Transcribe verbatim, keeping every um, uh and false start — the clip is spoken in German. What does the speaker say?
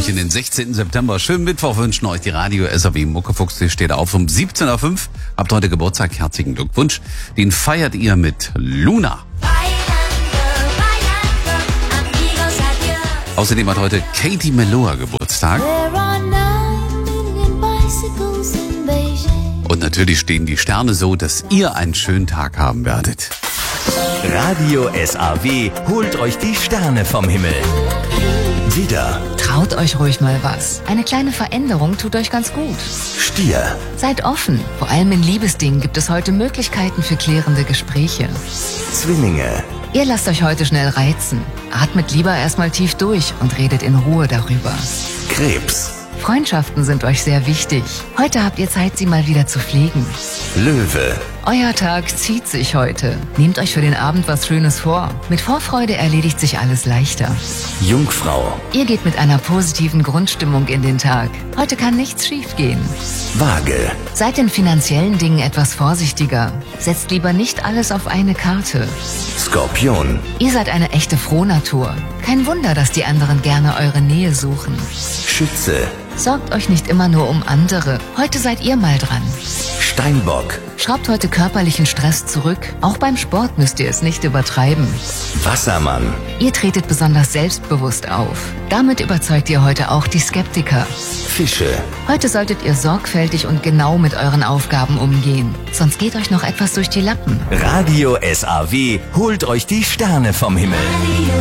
euch in den sechzehnten September. Schönen Mittwoch wünschen euch die Radio S A W Muckefuchs. Die steht auf um siebzehn Uhr fünf. Habt heute Geburtstag. Herzlichen Glückwunsch. Den feiert ihr mit Luna. Außerdem hat heute Katie Melua Geburtstag. Und natürlich stehen die Sterne so, dass ihr einen schönen Tag haben werdet. Radio S A W holt euch die Sterne vom Himmel. Widder, Traut euch ruhig mal was. Eine kleine Veränderung tut euch ganz gut. Stier, Seid offen. Vor allem in Liebesdingen gibt es heute Möglichkeiten für klärende Gespräche. Zwillinge, Ihr lasst euch heute schnell reizen. Atmet lieber erstmal tief durch und redet in Ruhe darüber. Krebs, Freundschaften sind euch sehr wichtig. Heute habt ihr Zeit, sie mal wieder zu pflegen. Löwe, Euer Tag zieht sich heute. Nehmt euch für den Abend was Schönes vor. Mit Vorfreude erledigt sich alles leichter. Jungfrau, Ihr geht mit einer positiven Grundstimmung in den Tag. Heute kann nichts schiefgehen. Waage, Seid in finanziellen Dingen etwas vorsichtiger. Setzt lieber nicht alles auf eine Karte. Skorpion, Ihr seid eine echte Frohnatur. Kein Wunder, dass die anderen gerne eure Nähe suchen. Schütze, Sorgt euch nicht immer nur um andere. Heute seid ihr mal dran. Steinbock, Schraubt heute körperlichen Stress zurück. Auch beim Sport müsst ihr es nicht übertreiben. Wassermann, Ihr tretet besonders selbstbewusst auf. Damit überzeugt ihr heute auch die Skeptiker. Fische, Heute solltet ihr sorgfältig und genau mit euren Aufgaben umgehen. Sonst geht euch noch etwas durch die Lappen. Radio S A W holt euch die Sterne vom Himmel.